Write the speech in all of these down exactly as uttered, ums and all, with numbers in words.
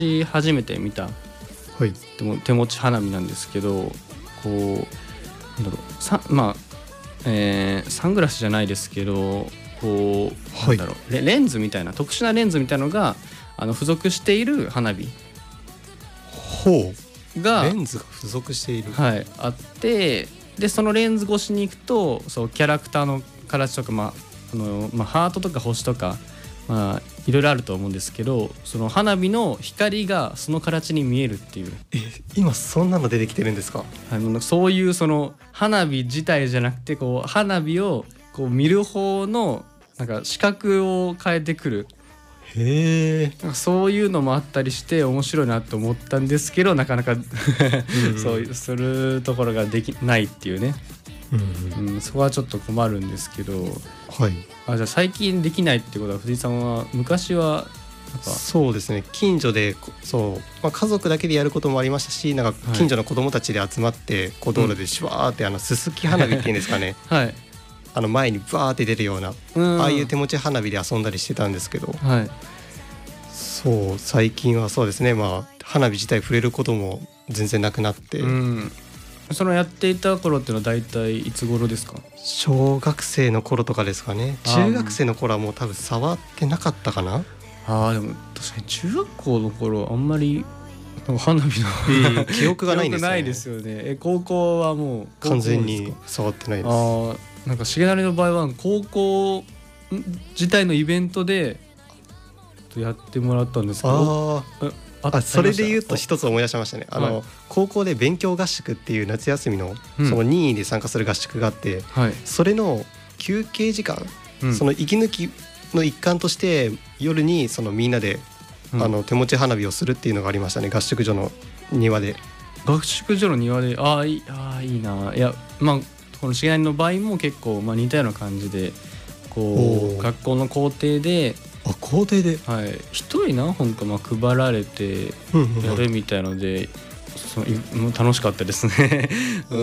初めて見た、 はい、 でも手持ち花火なんですけど、こうなんだろうさ、まあえー、サングラスじゃないですけど、こうなんだろう、はい、レ, レンズみたいな特殊なレンズみたいなのがあの付属している花火ほうがレンズが付属している、 はい、あって、でそのレンズ越しに行くとそうキャラクターの形とか、まああのまあ、ハートとか星とか、まあ、いろいろあると思うんですけど、その花火の光がその形に見えるっていう。 え今そんなの出てきてるんですか？ あのそういうその花火自体じゃなくて、こう花火をこう見る方のなんか視覚を変えてくる、 へえ、 そういうのもあったりして面白いなと思ったんですけど、なかなかそうするところができないっていうね、うんうん、そこはちょっと困るんですけど、 はい、 あじゃあ最近できないってことは、藤井さんは昔はなんかそうですね、近所でそう、まあ、家族だけでやることもありましたし、なんか近所の子供たちで集まってこう道路でシュワーってあのすすき花火っていうんですかね、 はい、 あの前にバーって出るような、うん、ああいう手持ち花火で遊んだりしてたんですけど、はい、そう最近はそうですね、まあ花火自体触れることも全然なくなって、うん、 そのやっていた頃っていうのは大体いつ頃ですか？ 小学生の頃とかですかね。中学生の頃はもう多分触ってなかったかな。 ああでも確かに中学校の頃あんまり花火の、 うん、記憶がないんですよね。 ないですよね。え高校はもう完全に触ってないです。 あなんか重成の場合は高校自体のイベントでやってもらったんですけど、 ああそれで言うと一つ思い出しましたね。あの、はい、高校で勉強合宿っていう夏休みの、うん、その任意で参加する合宿があって、はい、それの休憩時間、うん、その息抜きの一環として夜にそのみんなで、うん、あの手持ち花火をするっていうのがありましたね。合宿所の庭で。 合宿所の庭で、ああいい、ああいいな。いやまあこの重成の場合も結構、まあ、似たような感じで、こう学校の校庭で、 あ校庭で、 はい、一人何本かまあ配られてやるみたいので、その楽しかったですね、うん、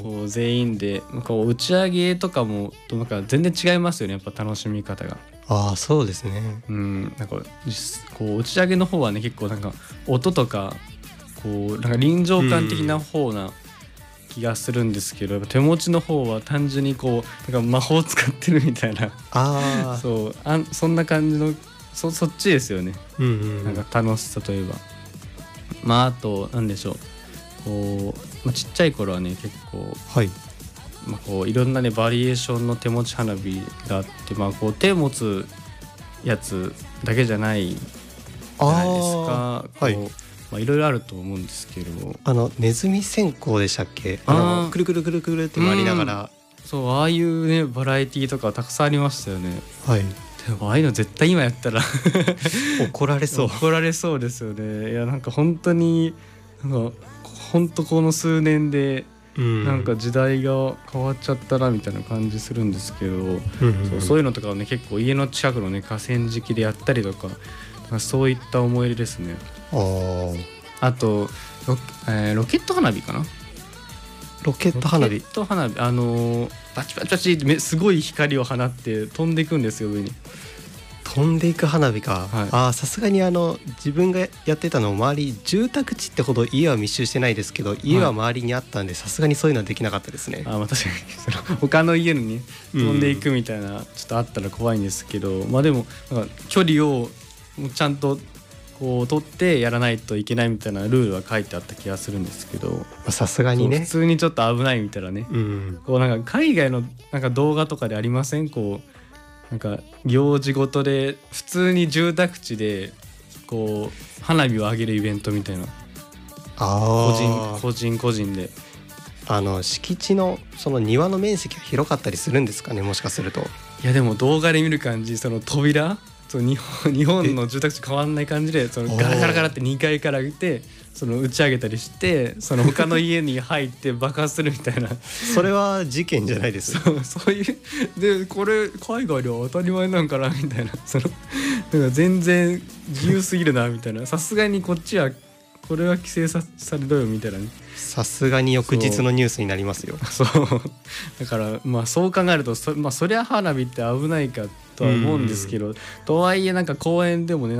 こう全員でこう打ち上げとかもなんか全然違いますよね、やっぱ楽しみ方が。 ああそうですね、 うん、なんかこう打ち上げの方はね結構なんか音とかこうなんか臨場感的な方な気がするんですけど、やっぱ手持ちの方は単純にこうなんか魔法使ってるみたいな、 あそうあそんな感じの そ, そっちですよね、うんうん、なんか楽しさといえば。まああとなんでしょう、こう、まあ、ちっちゃい頃はね結構、 はいまあ、こういろんなねバリエーションの手持ち花火があって、まあ、こう手持つやつだけじゃないじゃないですか。 はい、 まあ、いろいろあると思うんですけど、 あのネズミ線香でしたっけ？あのあくるくるくるくるって回りながら、 そうああいうねバラエティーとかたくさんありましたよね。 はい。 でもああいうの絶対今やったら怒られそう怒られそうですよね。いやなんか本当になんか本当この数年でなんか時代が変わっちゃったなみたいな感じするんですけど、うんうんうん、そうそういうのとかをね結構家の近くのね河川敷でやったりとか、そういった思い出ですね。あ, あと ロ,、えー、ロケット花火かな。 ロケット花火、 ロケット花火、あのー、バチバチバチってすごい光を放って飛んでいくんですよ、上に飛んでいく花火か、はい、あさすがにあの自分がやってたの周り住宅地ってほど家は密集してないですけど、家は周りにあったんでさすがにそういうのはできなかったですね。 あ、まあ、確かにその他の家に、ね、飛んでいくみたいな、うん、ちょっとあったら怖いんですけど、まあでもなんか距離をちゃんとこう取ってやらないといけないみたいなルールは書いてあった気がするんですけど、 さすがにね普通にちょっと危ないみたいなね、うん、こうなんか海外のなんか動画とかでありません？こうなんか行事ごとで普通に住宅地でこう花火を上げるイベントみたいな、 あ個人個人個人であの敷地のその庭の面積が広かったりするんですかね、もしかすると。 いやでも動画で見る感じ、その扉そう日本、日本の住宅地変わんない感じで、そのガラガラガラってにかいから上げてその打ち上げたりして、その他の家に入って爆発するみたいなそれは事件じゃないです。 そう、そういうでこれ海外では当たり前なんかなみたいな、そのなんか全然自由すぎるなみたいな、さすがにこっちはこれは規制 さ, されろよみたいな、ね、 さすがに翌日のニュースになりますよ。 そう、そうだからまあそう考えると そ,、まあ、そりゃ花火って危ないかとは思うんですけど、うん、とはいえなんか公園でもねなんか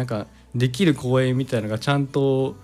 できる公園みたいなのがちゃんと